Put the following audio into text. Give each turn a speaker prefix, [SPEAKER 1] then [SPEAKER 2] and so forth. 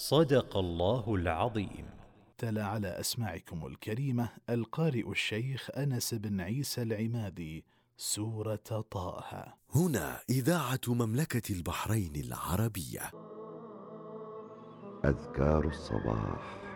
[SPEAKER 1] صدق الله العظيم.
[SPEAKER 2] تلا على أسماعكم الكريمة القارئ الشيخ أنس بن عيسى العمادي سورة طه.
[SPEAKER 3] هنا إذاعة مملكة البحرين العربية.
[SPEAKER 4] أذكار الصباح.